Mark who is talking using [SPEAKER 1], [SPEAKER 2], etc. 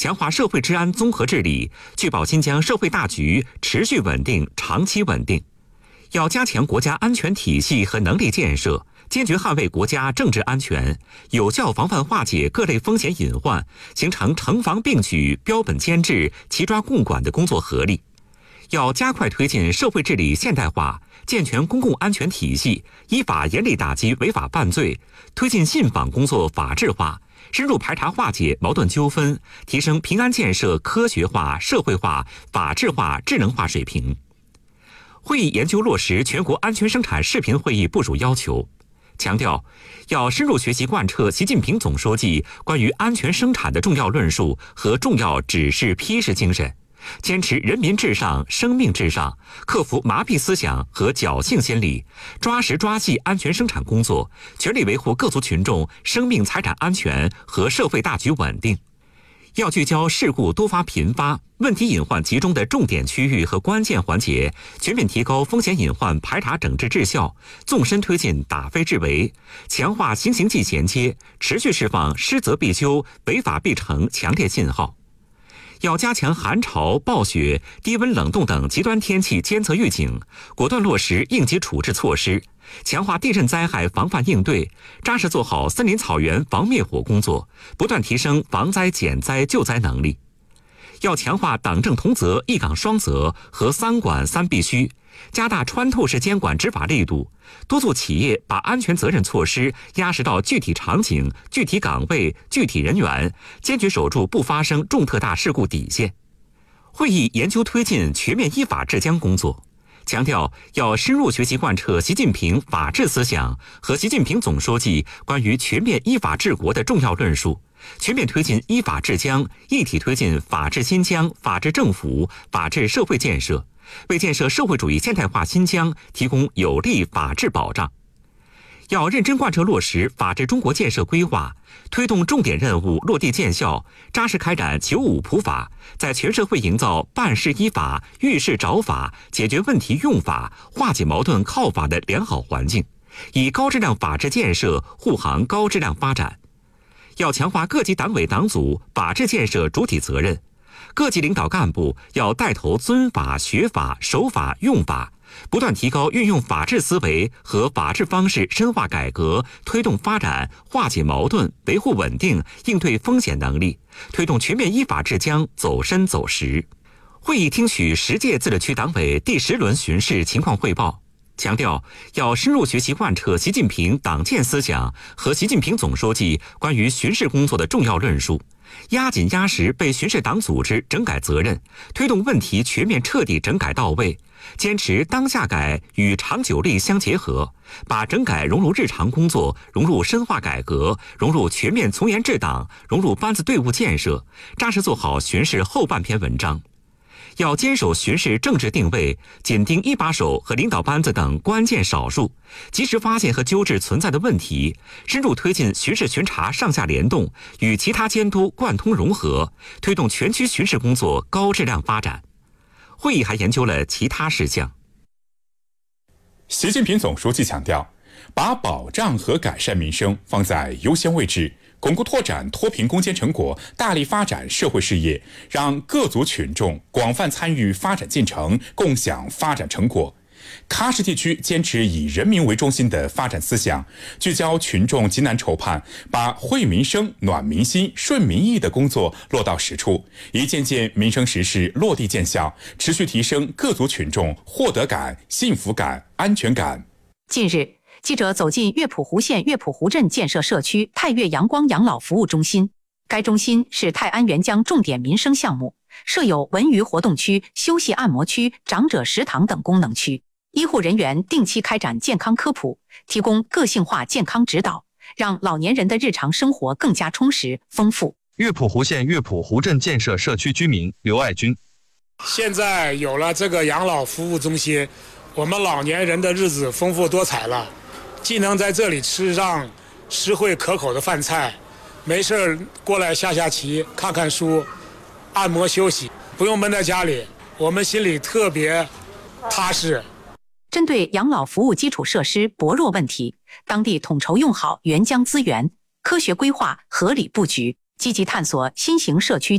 [SPEAKER 1] 强化社会治安综合治理，确保新疆社会大局持续稳定、长期稳定。要加强国家安全体系和能力建设，坚决捍卫国家政治安全，有效防范化解各类风险隐患，形成城防并举、标本兼治、齐抓共管的工作合力。要加快推进社会治理现代化，健全公共安全体系，依法严厉打击违法犯罪，推进信访工作法治化，深入排查化解矛盾纠纷，提升平安建设科学化、社会化、法治化、智能化水平。会议研究落实全国安全生产视频会议部署要求，强调要深入学习贯彻习近平总书记关于安全生产的重要论述和重要指示批示精神，坚持人民至上、生命至上，克服麻痹思想和侥幸心理，抓实抓细安全生产工作，全力维护各族群众生命财产安全和社会大局稳定。要聚焦事故多发频发、问题隐患集中的重点区域和关键环节，全面提高风险隐患排查整治质效，纵深推进打非治违，强化刑刑纪衔接，持续释放失责必究、违法必惩强烈信号。要加强寒潮、暴雪、低温冷冻等极端天气监测预警，果断落实应急处置措施，强化地震灾害防范应对，扎实做好森林草原防灭火工作，不断提升防灾减灾救灾能力。要强化党政同责、一岗双责和三管三必须，加大穿透式监管执法力度，督促企业把安全责任措施压实到具体场景、具体岗位、具体人员，坚决守住不发生重特大事故底线。会议研究推进全面依法治疆工作，强调要深入学习贯彻习近平法治思想和习近平总书记关于全面依法治国的重要论述，全面推进依法治疆，一体推进法治新疆、法治政府、法治社会建设，为建设社会主义现代化新疆提供有力法治保障。要认真贯彻落实法治中国建设规划，推动重点任务落地见效，扎实开展95普法，在全社会营造办事依法、遇事找法、解决问题用法、化解矛盾靠法的良好环境，以高质量法治建设护航高质量发展。要强化各级党委党组法治建设主体责任，各级领导干部要带头尊法、学法、守法、用法，不断提高运用法治思维和法治方式深化改革，推动发展，化解矛盾，维护稳定，应对风险能力，推动全面依法治疆走深走实。会议听取10届自治区党委第10轮巡视情况汇报，强调要深入学习贯彻习近平党建思想和习近平总书记关于巡视工作的重要论述，压紧压实被巡视党组织整改责任，推动问题全面彻底整改到位，坚持当下改与长久力相结合，把整改融入日常工作，融入深化改革，融入全面从严治党，融入班子队伍建设，扎实做好巡视后半篇文章。要坚守巡视政治定位，紧盯一把手和领导班子等关键少数，及时发现和纠治存在的问题，深入推进巡视巡查上下联动，与其他监督贯通融合，推动全区巡视工作高质量发展。会议还研究了其他事项。
[SPEAKER 2] 习近平总书记强调，把保障和改善民生放在优先位置，巩固拓展脱贫攻坚成果，大力发展社会事业，让各族群众广泛参与发展进程，共享发展成果。喀什地区坚持以人民为中心的发展思想，聚焦群众急难愁盼，把惠民生、暖民心、顺民意的工作落到实处，一件件民生实事落地见效，持续提升各族群众获得感、幸福感、安全感。
[SPEAKER 3] 近日，记者走进乐浦湖县乐浦湖镇建设社区泰岳阳光养老服务中心。该中心是泰安沅江重点民生项目，设有文娱活动区、休息按摩区、长者食堂等功能区。医护人员定期开展健康科普，提供个性化健康指导，让老年人的日常生活更加充实丰富。
[SPEAKER 4] 乐浦湖县乐浦湖镇建设社区居民刘爱军：
[SPEAKER 5] 现在有了这个养老服务中心，我们老年人的日子丰富多彩了，既能在这里吃上实惠可口的饭菜，没事过来下下棋、看看书、按摩休息，不用闷在家里，我们心里特别踏实。
[SPEAKER 3] 针对养老服务基础设施薄弱问题，当地统筹用好沅江资源，科学规划、合理布局，积极探索新型社区